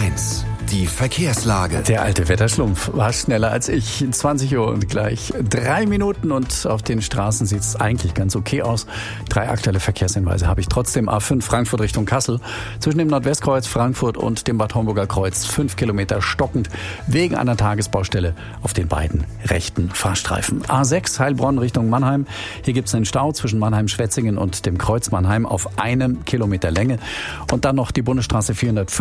HR1, die Verkehrslage. Der alte Wetterschlumpf war schneller als ich. 20 Uhr und gleich 3 Minuten und auf den Straßen sieht es eigentlich ganz okay aus. 3 aktuelle Verkehrshinweise habe ich trotzdem. A5 Frankfurt Richtung Kassel. Zwischen dem Nordwestkreuz Frankfurt und dem Bad Homburger Kreuz 5 Kilometer stockend wegen einer Tagesbaustelle auf den beiden rechten Fahrstreifen. A6 Heilbronn Richtung Mannheim. Hier gibt es einen Stau zwischen Mannheim-Schwetzingen und dem Kreuz Mannheim auf 1 Kilometer Länge. Und dann noch die Bundesstraße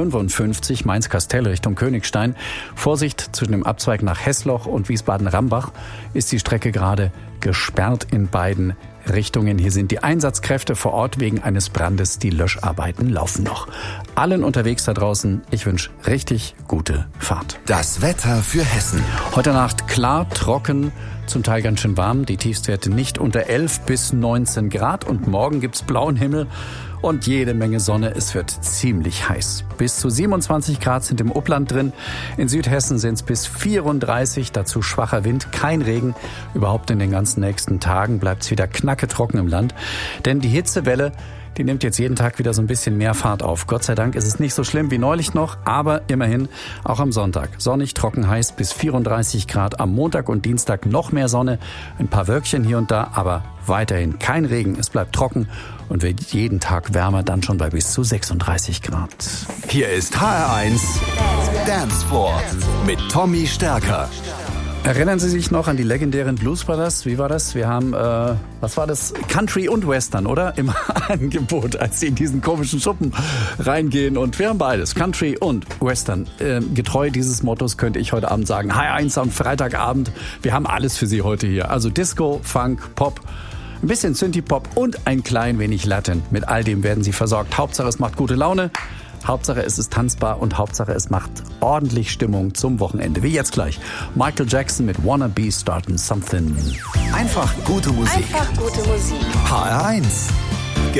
455 Mainz-Kastell Richtung Königstein. Vorsicht, zwischen dem Abzweig nach Hessloch und Wiesbaden-Rambach ist die Strecke gerade gesperrt in beiden Richtungen. Hier sind die Einsatzkräfte vor Ort wegen eines Brandes. Die Löscharbeiten laufen noch. Allen unterwegs da draußen, ich wünsche richtig gute Fahrt. Das Wetter für Hessen. Heute Nacht klar, trocken, zum Teil ganz schön warm. Die Tiefstwerte nicht unter 11 bis 19 Grad. Und morgen gibt's blauen Himmel und jede Menge Sonne. Es wird ziemlich heiß. Bis zu 27 Grad sind im Upland drin. In Südhessen sind es bis 34, dazu schwacher Wind, kein Regen. Überhaupt in den ganzen nächsten Tagen bleibt es wieder knacketrocken im Land. Denn die Hitzewelle, die nimmt jetzt jeden Tag wieder so ein bisschen mehr Fahrt auf. Gott sei Dank ist es nicht so schlimm wie neulich noch, aber immerhin auch am Sonntag. Sonnig, trocken, heiß bis 34 Grad. Am Montag und Dienstag noch mehr Sonne, ein paar Wölkchen hier und da, aber weiterhin kein Regen. Es bleibt trocken und wird jeden Tag wärmer, dann schon bei bis zu 36 Grad. Hier ist HR1 Dance Floor mit Tommy Stärker. Erinnern Sie sich noch an die legendären Blues Brothers? Wie war das? Wir haben, was war das? Country und Western, oder? Im Angebot, als Sie in diesen komischen Schuppen reingehen. Und wir haben beides, Country und Western. Getreu dieses Mottos könnte ich heute Abend sagen, HR1 am Freitagabend. Wir haben alles für Sie heute hier. Also Disco, Funk, Pop, ein bisschen Synthie-Pop und ein klein wenig Latin. Mit all dem werden Sie versorgt. Hauptsache, es macht gute Laune. Hauptsache es ist tanzbar und Hauptsache es macht ordentlich Stimmung zum Wochenende. Wie jetzt gleich. Michael Jackson mit Wanna Be Startin' Something. Einfach gute Musik. Einfach gute Musik. HR1.